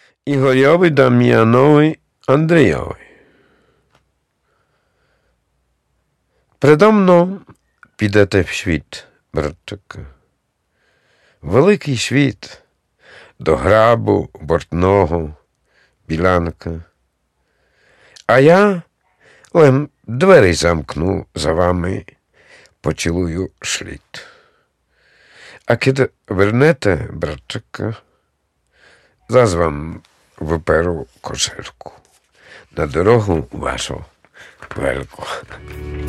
Ігорьові, Дам'янові, Андрійові. Предо мною підете в світ, братчику. Великий світ, до грабу, бортного, білянка. А я лем двері замкну за вами, поцілую шліт. А коли вернете, братчику, зазвам виперу кошельку на дорогу вашу велику.